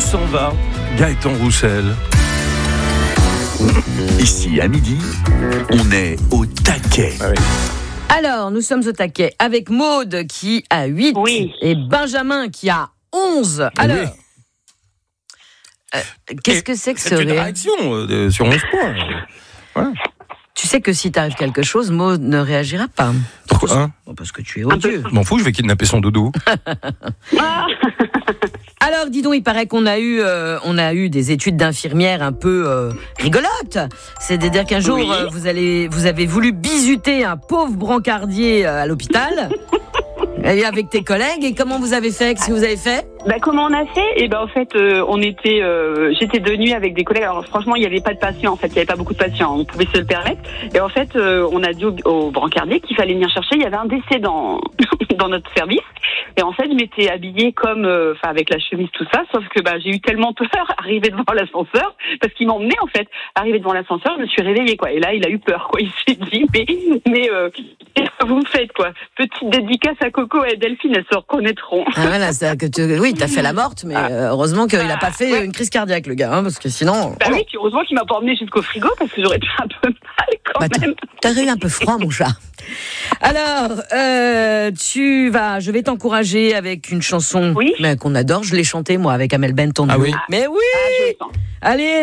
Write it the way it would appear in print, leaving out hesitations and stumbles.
s'en va Gaëtan Roussel. Ici, à midi, on est au taquet. Ah oui. Alors, nous sommes au taquet avec Maude qui a 8 et Benjamin qui a 11. Alors, qu'est-ce que c'est que ce C'est une rire? réaction sur 11 points. Voilà. Tu sais que si t'arrive quelque chose, Maude ne réagira pas. Pourquoi hein? Parce que tu es odieux. Je m'en fous, je vais kidnapper son doudou. Alors, dis donc, il paraît qu'on a eu des études d'infirmière un peu rigolotes. C'est-à-dire qu'un jour, vous avez voulu bisuter un pauvre brancardier à l'hôpital. Et avec tes collègues, et comment vous avez fait? Qu'est-ce que vous avez fait? Comment on a fait? Et en fait, j'étais de nuit avec des collègues. Alors franchement, il n'y avait pas de patients. En fait, il n'y avait pas beaucoup de patients. On pouvait se le permettre. Et en fait, on a dit au brancardier qu'il fallait venir chercher. Il y avait un décès dans notre service. Et en fait, je m'étais habillée comme, avec la chemise tout ça. Sauf que j'ai eu tellement peur arriver devant l'ascenseur parce qu'il m'emmenait en fait. Arrivé devant l'ascenseur, je me suis réveillée quoi. Et là, il a eu peur quoi. Il s'est dit mais qu'est-ce que vous me faites quoi? Petite dédicace à Coco et Delphine, elles se reconnaîtront. Ah voilà, oui, t'as fait la morte, mais heureusement qu'il n'a pas fait une crise cardiaque, le gars, parce que sinon... Oui, puis heureusement qu'il m'a pas emmené jusqu'au frigo, parce que j'aurais pu un peu mal quand même. T'as eu un peu froid, mon chat. Alors, je vais t'encourager avec une chanson qu'on adore. Je l'ai chantée, moi, avec Amel Bent. Ah oui? Mais oui! Allez,